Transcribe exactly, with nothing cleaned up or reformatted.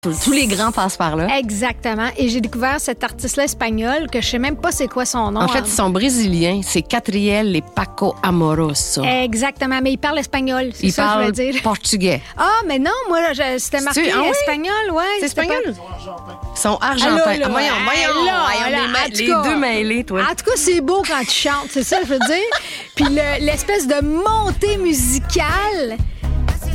Tous les grands passent par là. Exactement. Et j'ai découvert cet artiste-là espagnol que je sais même pas c'est quoi son nom. En fait, ils sont brésiliens. C'est Catriel et Paco Amoroso. Exactement. Mais il parle espagnol. C'est ils ça que je veux dire. Ils parlent portugais. Ah, mais non, moi, je, c'était marqué ah, oui? espagnol. Ouais, c'est espagnol? Pas... Ils sont argentins. Ah, là, là, ah, voyons, voyons. Là, voyons là, les, les cas, deux mêlés, toi. En tout cas, c'est beau quand tu chantes. C'est ça que je veux dire. Puis le, l'espèce de montée musicale...